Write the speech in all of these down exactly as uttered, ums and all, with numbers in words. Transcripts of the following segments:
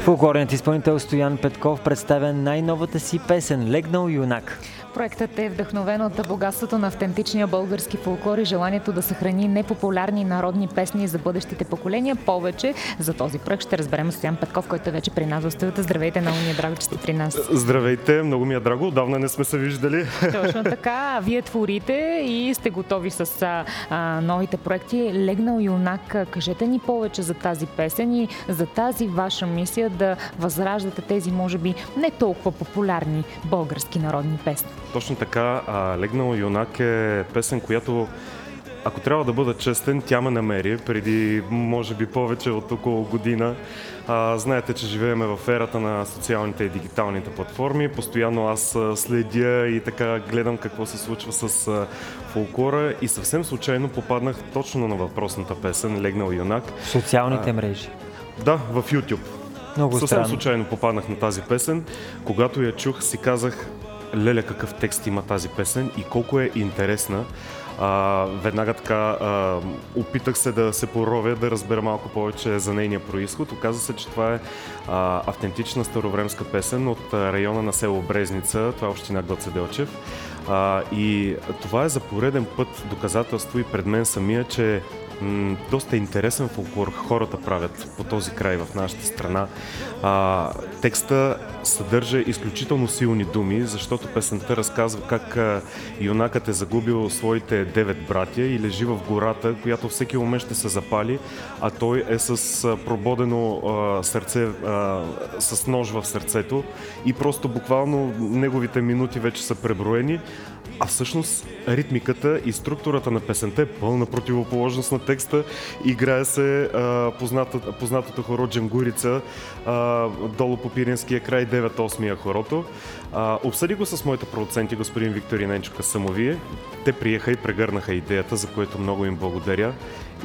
Фолклорният изпълнител Стоян Петков представя най-новата си песен "Легнал юнак". Проектът е вдъхновен от богатството на автентичния български фолклор и желанието да съхрани непопулярни народни песни за бъдещите поколения. Повече за този проект ще разберем с Стоян Петков, който е вече при нас в студията. Здравейте, много ми е драго, че сте при нас. Здравейте, много ми е драго, отдавна не сме се виждали. Точно така, вие творите и сте готови с а, новите проекти. "Легнал юнак", кажете ни повече за тази песен и за тази ваша мисия да възраждате тези, може би, не толкова популярни български народни песни. Точно така, а, "Легнал юнак" е песен, която, ако трябва да бъда честен, тя ме намери преди, може би, повече от около година. А, знаете, че живеем в ерата на социалните и дигиталните платформи. Постоянно аз следя и така гледам какво се случва с а, фолклора и съвсем случайно попаднах точно на въпросната песен "Легнал юнак". Социалните а, мрежи. Да, в YouTube. Много Съвсем странно. случайно попаднах на тази песен. Когато я чух, си казах: леле, какъв текст има тази песен и колко е интересна. А, веднага така а, опитах се да се поровя, да разбера малко повече за нейния происход. Оказа се, че това е а, автентична старовремска песен от района на село Брезница, това е община Гоце Делчев. А, и това е за пореден път доказателство и пред мен самия, че м- доста интересен фолклор хората правят по този край в нашата страна. А, текста съдържа изключително силни думи, защото песента разказва как а, юнакът е загубил своите девет братя и лежи в гората, която всеки момент ще се запали, а той е с а, прободено а, сърце, а, с нож в сърцето и просто буквално неговите минути вече са преброени, а всъщност ритмиката и структурата на песента е пълна противоположност на текста. Играе се а, позната, познатото хоро Джемгурица а, долу по Пиринския край, девет осми хорото. А, обсъди го с моите продуценти, господин Виктор и Ненчо Касамовие. Те приеха и прегърнаха идеята, за което много им благодаря.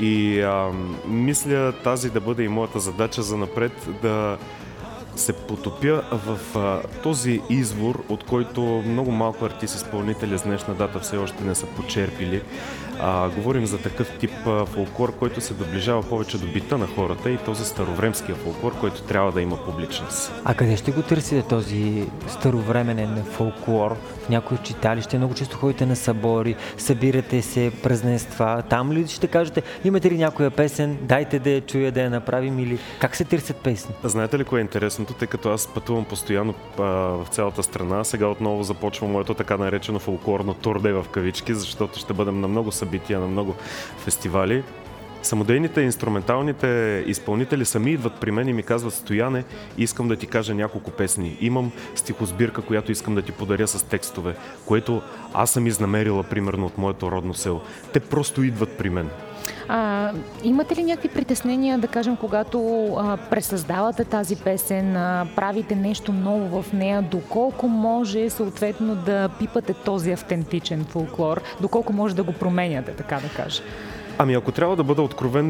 И а, мисля тази да бъде и моята задача за напред, да се потопя в а, този извор, от който много малко артисти-изпълнители с днешна дата все още не са почерпили. А, говорим за такъв тип а, фолклор, който се доближава повече до бита на хората и този старовремския фолклор, който трябва да има публичност. А къде ще го търсите този старовременен фолклор? В някои читалище, много често ходите на събори, събирате се, празненства. Там ли ще кажете, имате ли някоя песен, дайте да я чуя, да я направим, или как се търсят песни? Знаете ли кое е интересното? Тъй като аз пътувам постоянно а, в цялата страна, сега отново започва моето така наречено фолклорно турне в кавички, защото ще бъдем на много събития, на много фестивали. Самодейните инструменталните изпълнители сами идват при мен и ми казват: "Стояне, искам да ти кажа няколко песни. Имам стихосбирка, която искам да ти подаря с текстове", което аз съм изнамерила примерно от моето родно село. Те просто идват при мен. А, имате ли някакви притеснения, да кажем, когато а, пресъздавате тази песен, а, правите нещо ново в нея, доколко може съответно да пипате този автентичен фолклор, доколко може да го променяте, така да кажа? Ами ако трябва да бъда откровен,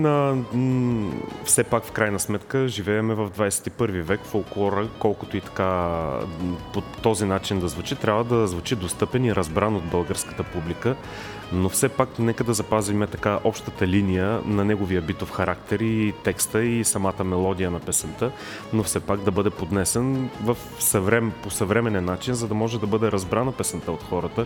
м- все пак в крайна сметка живееме в двадесет и първи век. Фолклора, колкото и така по този начин да звучи, трябва да звучи достъпен и разбран от българската публика, но все пак нека да запазиме така общата линия на неговия битов характер и текста и самата мелодия на песента, но все пак да бъде поднесен в съврем, по съвременен начин, за да може да бъде разбрана песента от хората.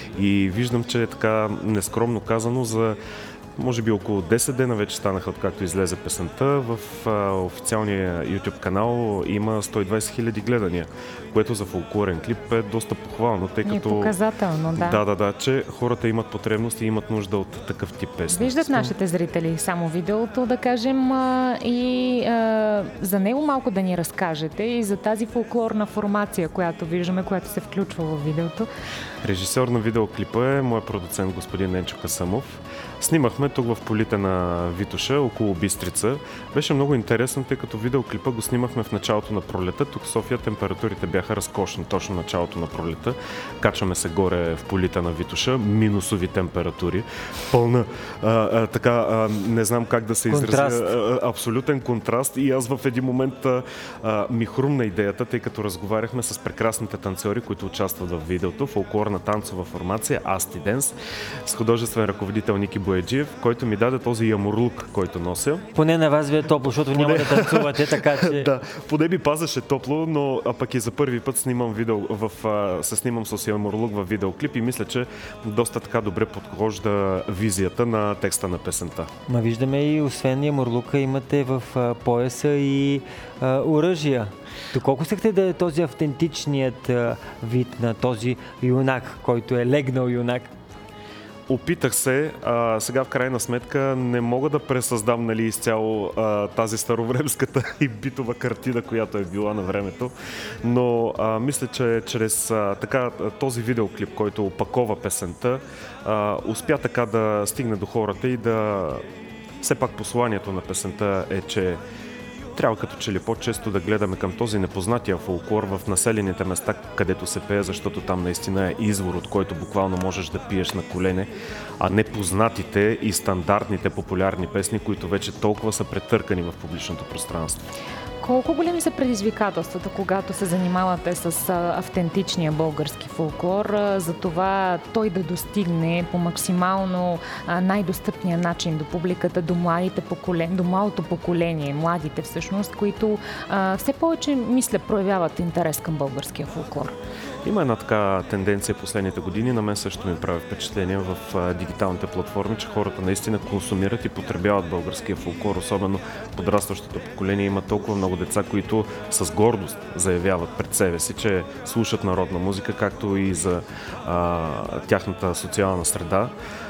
И виждам, че е така нескромно казано, за може би около десет дена вече станаха, откакто излезе песента. В а, официалния YouTube канал има сто и двадесет хиляди гледания, което за фолклорен клип е доста похвално, тъй като... И показателно, да. Да, да, да, че хората имат потребност и имат нужда от такъв тип песни. Виждат нашите зрители само видеото, да кажем, а, и а, за него малко да ни разкажете и за тази фолклорна формация, която виждаме, която се включва в видеото. Режисьор на видеоклипа е моят продуцент господин Ненчо Касамов. Снимахме тук в полите на Витоша, около Бистрица. Беше много интересно, тъй като видеоклипа го снимахме в началото на пролета. Тук в София температурите бяха разкошни, точно началото на пролета. Качваме се горе в полите на Витоша, минусови температури. Пълна, а, а, така, а, не знам как да се изразя, а, абсолютен контраст. И аз в един момент а, а, ми хрумна идеята, тъй като разговаряхме с прекрасните танцори, които участват в видеото. Фолклорна танцова формация Asti Dance с художествен ръководител Ники Борисов Бояджиев, който ми даде този ямурлук, който нося. Поне на вас ви е топло, защото няма да танцувате, така че... Да, поне ми пазеше топло, но а пък и за първи път снимам видео в, а, се снимам с ямурлук в видеоклип и мисля, че доста така добре подхожда визията на текста на песента. Ма виждаме и освен ямурлука имате в а, пояса и а, оръжия. Доколко сте да е този автентичният а, вид на този юнак, който е легнал юнак? Опитах се, а, сега в крайна сметка не мога да пресъздам, нали, изцяло а, тази старовремската и битова картина, която е била на времето, но а, мисля, че чрез а, така, този видеоклип, който опакова песента, а, успя така да стигне до хората и да... Все пак посланието на песента е, че трябва като че ли по-често да гледаме към този непознатия фолклор в населените места, където се пее, защото там наистина е извор, от който буквално можеш да пиеш на колене, а не познатите и стандартните популярни песни, които вече толкова са претъркани в публичното пространство. Колко големи са предизвикателствата, когато се занимавате с а, автентичния български фолклор, а, за това той да достигне по максимално а, най-достъпния начин до публиката, до младите поколения, до малото поколение, младите всъщност, които а, все повече, мисля, проявяват интерес към българския фолклор? Има една така тенденция последните години, на мен също ми прави впечатление в а, дигиталните платформи, че хората наистина консумират и потребяват българския фолклор, особено подрастващото поколение. Има толкова много деца, които с гордост заявяват пред себе си, че слушат народна музика, както и за а, тяхната социална среда.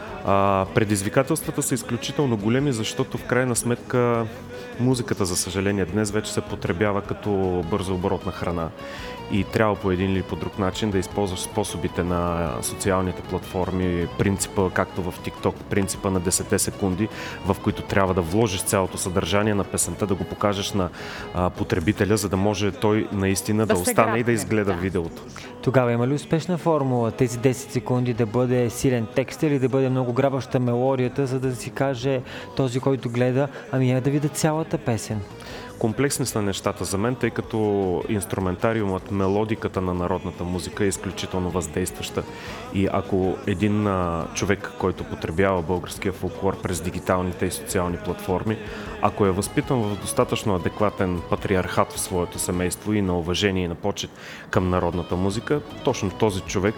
А, предизвикателствата са изключително големи, защото в крайна сметка музиката, за съжаление, днес вече се потребява като бързооборотна храна и трябва по един или по друг начин да използваш способите на социалните платформи, принципа, както в TikTok, принципа на десет секунди, в които трябва да вложиш цялото съдържание на песента, да го покажеш на а, потребителя, за да може той наистина да, да остане грабне, и да изгледа да. видеото. Тогава има ли успешна формула тези десет секунди да бъде силен текст или да бъде много грабаща мелодията, за да си каже този, който гледа, ами я да видя цялата песен? Комплексни са нещата за мен, тъй като инструментариумът, мелодиката на народната музика е изключително въздействаща. И ако един а, човек, който потребява българския фолклор през дигиталните и социални платформи, ако е възпитан в достатъчно адекватен патриархат в своето семейство и на уважение и на почет към народната музика, точно този човек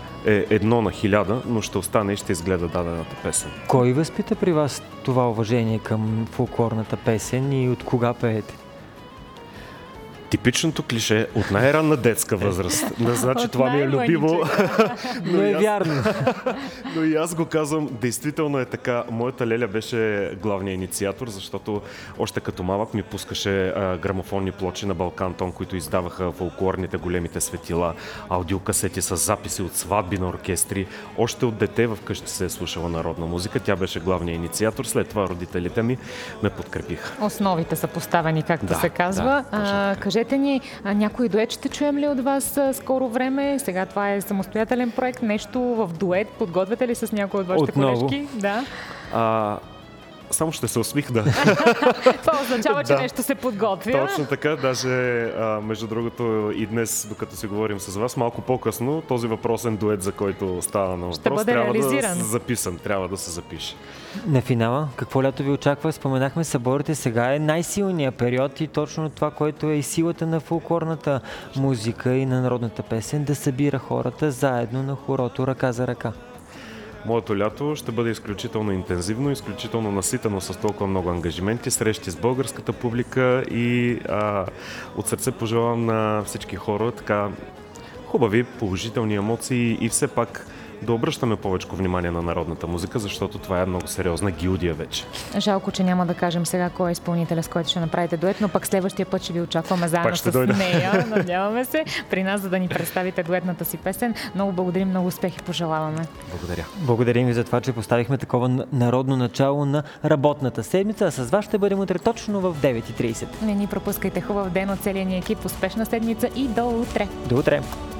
е едно на хиляда, но ще остане и ще изгледа дадената песен. Кой възпита при вас това уважение към фолклорната песен и от кога пеете? Типичното клише от най-ранна детска възраст. Не значи това ми е любимо. Но е вярно. Но и аз го казвам, действително е така. Моята леля беше главният инициатор, защото още като малък ми пускаше а, грамофонни плочи на Балкантон, които издаваха фолклорните големите светила, аудиокасети с записи от сватби на оркестри. Още от дете вкъщи се е слушала народна музика. Тя беше главният инициатор. След това родителите ми ме подкрепиха. Основите са поставени, както да, се казва. Да, Кажете ни, някой дует ще чуем ли от вас скоро време? Сега това е самостоятелен проект, нещо в дует. Подготвяте ли с някой от вашите Отново. колежки? Да. А, само ще се усмихна. Това означава, че да, нещо се подготвя. Точно така. Даже, а, между другото, и днес, докато си говорим с вас, малко по-късно, този въпросен дует, за който става на въпрос, трябва реализиран. да се записан, трябва да се запише. На финала, какво лято ви очаква? Споменахме съборите, сега е най-силният период и точно това, което е и силата на фолклорната музика и на народната песен, да събира хората заедно на хорото, ръка за ръка. Моето лято ще бъде изключително интензивно, изключително наситено с толкова много ангажименти, срещи с българската публика и а, от сърце пожелавам на всички хора така хубави, положителни емоции и все пак да обръщаме повече внимание на народната музика, защото това е много сериозна гилдия вече. Жалко, че няма да кажем сега кой е изпълнителя, с който ще направите дует, но пък следващия път ще ви очакваме заедно с дойда. нея. Надяваме се при нас, за да ни представите дуетната си песен. Много благодарим, много успехи пожелаваме. Благодаря. Благодарим ви за това, че поставихме такова народно начало на работната седмица. А с вас ще бъдем утре точно в девет и трийсет. Не ни пропускайте. Хубав ден от целия ни екип. Успешна седмица и до утре. До утре.